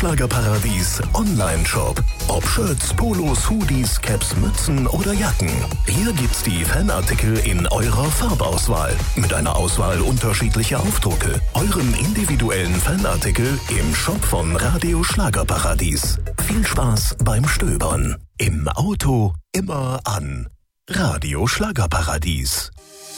Schlagerparadies Online-Shop. Ob Shirts, Polos, Hoodies, Caps, Mützen oder Jacken. Hier gibt's die Fanartikel in eurer Farbauswahl. Mit einer Auswahl unterschiedlicher Aufdrucke. Euren individuellen Fanartikel im Shop von Radio Schlagerparadies. Viel Spaß beim Stöbern. Im Auto immer an. Radio Schlagerparadies.